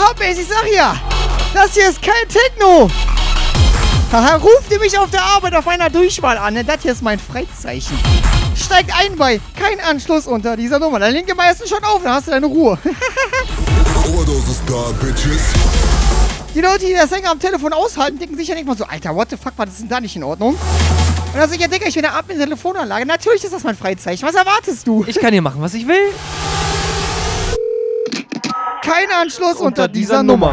Hauptbass, ich sag ja, das hier ist kein Techno. Haha, ruft ihr mich auf der Arbeit auf einer Durchwahl an, ne? Das hier ist mein Freizeichen. Steigt ein bei kein Anschluss unter dieser Nummer. Dann legen wir meistens schon auf, dann hast du deine Ruhe. Die Leute, die das Sänger am Telefon aushalten, denken sich ja nicht mal so, Alter, what the fuck, was ist denn da nicht in Ordnung? Und dann sag ich, ja, Digga, ich bin ab in der Telefonanlage. Natürlich ist das mein Freizeichen. Was erwartest du? Ich kann hier machen, was ich will. Kein Anschluss unter dieser Nummer.